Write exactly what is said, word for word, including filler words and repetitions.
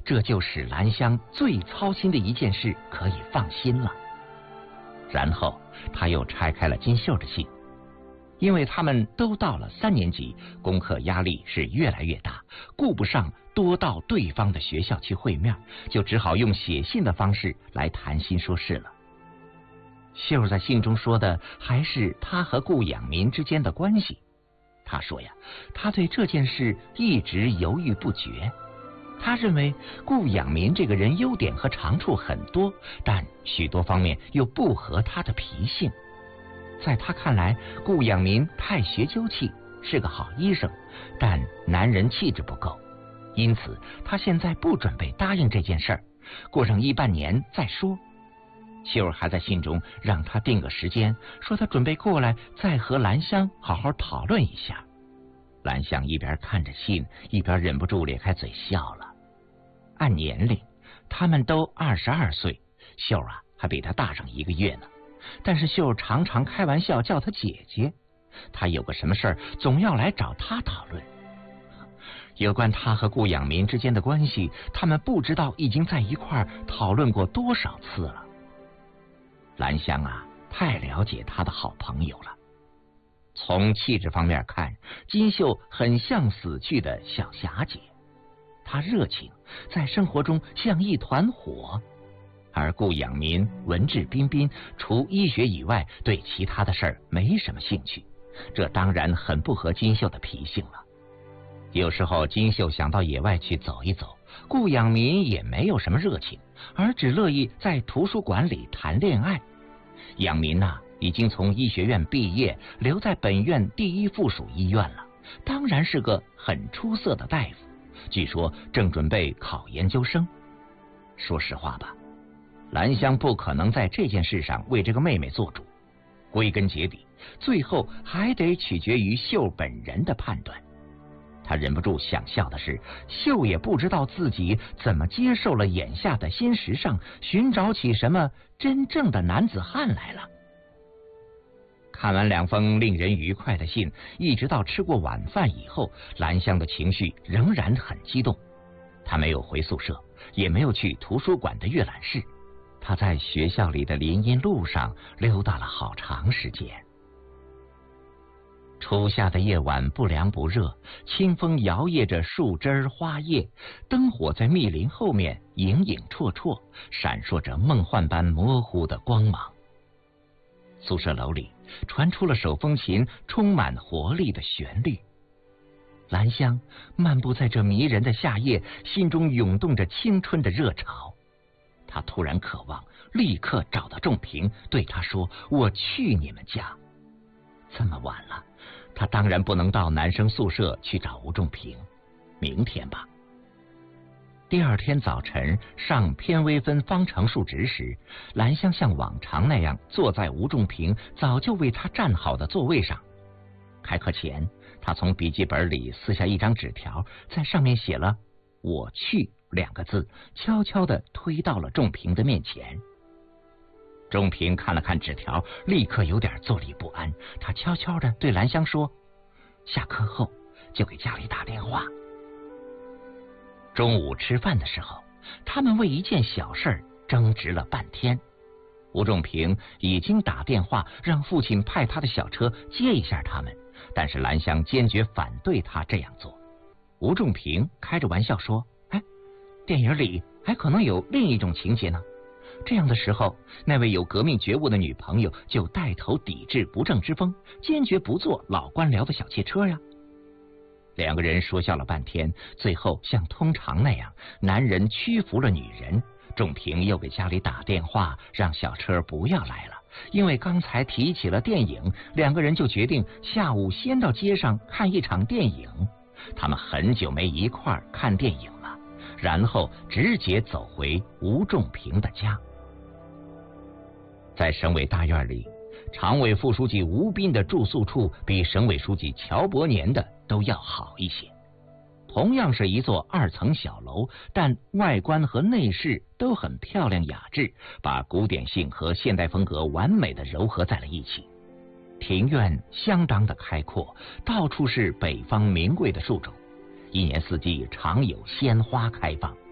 这就使兰香最操心的一件事可以放心了。然后他又拆开了金秀的信，因为他们都到了三年级，功课压力是越来越大，顾不上多到对方的学校去会面，就只好用写信的方式来谈心说事了。秀在信中说的还是他和顾养民之间的关系。他说呀，他对这件事一直犹豫不决。他认为顾养民这个人优点和长处很多，但许多方面又不合他的脾性。在他看来，顾养民太学究气，是个好医生，但男人气质不够，因此他现在不准备答应这件事儿，过上一半年再说。秀儿还在信中让他定个时间，说他准备过来再和兰香好好讨论一下。兰香一边看着信，一边忍不住咧开嘴笑了。按年龄，他们都二十二岁，秀儿啊还比他大上一个月呢。但是秀儿常常开玩笑叫他姐姐，他有个什么事儿总要来找他讨论。有关他和顾养民之间的关系，他们不知道已经在一块儿讨论过多少次了。兰香啊，太了解他的好朋友了。从气质方面看，金秀很像死去的小霞姐，她热情，在生活中像一团火。而顾养民文质彬彬，除医学以外对其他的事儿没什么兴趣，这当然很不合金秀的脾性了。有时候金秀想到野外去走一走，顾养民也没有什么热情，而只乐意在图书馆里谈恋爱。养民呐、啊，已经从医学院毕业，留在本院第一附属医院了，当然是个很出色的大夫，据说正准备考研究生。说实话吧，兰香不可能在这件事上为这个妹妹做主，归根结底，最后还得取决于秀本人的判断。他忍不住想笑的是，秀也不知道自己怎么接受了眼下的新时尚，寻找起什么真正的男子汉来了。看完两封令人愉快的信，一直到吃过晚饭以后，兰香的情绪仍然很激动。她没有回宿舍，也没有去图书馆的阅览室，她在学校里的林荫路上溜达了好长时间。初夏的夜晚不凉不热，清风摇曳着树枝花叶，灯火在密林后面影影绰绰，闪烁着梦幻般模糊的光芒。宿舍楼里传出了手风琴充满活力的旋律。兰香漫步在这迷人的夏夜，心中涌动着青春的热潮。她突然渴望立刻找到仲平，对他说：“我去你们家。”这么晚了，他当然不能到男生宿舍去找吴仲平，明天吧。第二天早晨上偏微分方程数值时，兰香像往常那样坐在吴仲平早就为他站好的座位上。开课前，他从笔记本里撕下一张纸条，在上面写了“我去”两个字，悄悄地推到了仲平的面前。仲平看了看纸条，立刻有点坐立不安，他悄悄地对兰香说：“下课后就给家里打电话。”中午吃饭的时候，他们为一件小事争执了半天。吴仲平已经打电话让父亲派他的小车接一下他们，但是兰香坚决反对他这样做。吴仲平开着玩笑说：“哎，电影里还可能有另一种情节呢。”这样的时候，那位有革命觉悟的女朋友就带头抵制不正之风，坚决不坐老官僚的小汽车呀。两个人说笑了半天，最后像通常那样，男人屈服了女人。仲平又给家里打电话，让小车不要来了，因为刚才提起了电影，两个人就决定下午先到街上看一场电影。他们很久没一块儿看电影了，然后直接走回吴仲平的家。在省委大院里，常委副书记吴斌的住宿处比省委书记乔伯年的都要好一些。同样是一座二层小楼，但外观和内饰都很漂亮雅致，把古典性和现代风格完美的糅合在了一起。庭院相当的开阔，到处是北方名贵的树种，一年四季常有鲜花开放。